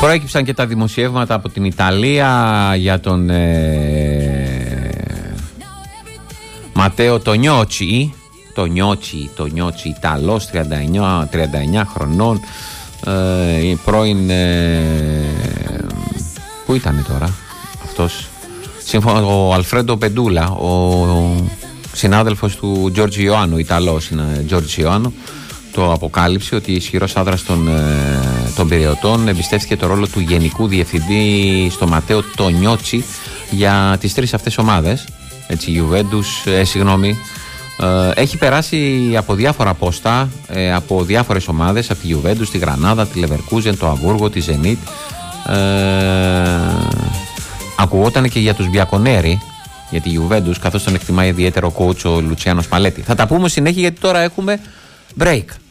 Προέκυψαν και τα δημοσιεύματα από την Ιταλία για τον Ματέο Τονιότσι, Ιταλός, 39 χρονών, πρώην, πού ήταν τώρα αυτός, σύμφωνα ο Αλφρέντο Πεντούλα, ο συνάδελφος του Τζόρτζι Ιωάννου, Ιταλός είναι Τζόρτζι Ιωάννου, το αποκάλυψε ότι ισχυρός άδρας των Πειραιωτών εμπιστεύτηκε το ρόλο του Γενικού Διευθυντή στο Ματέο Τονιότσι για τις τρεις αυτές ομάδες, έτσι, Γιουβέντους, έχει περάσει από διάφορα πόστα, από διάφορες ομάδες, από τη Γιουβέντους, τη Γρανάδα, τη Λεβερκούζεν, το Αμβούργο, τη Ζενίτ. Ακουγόταν και για τους Μπιακονέρι, για τη Γιουβέντους, καθώς τον εκτιμάει ιδιαίτερο coach ο Λουτσιάνο Σπαλέτη. Θα τα πούμε συνέχεια, γιατί τώρα έχουμε break.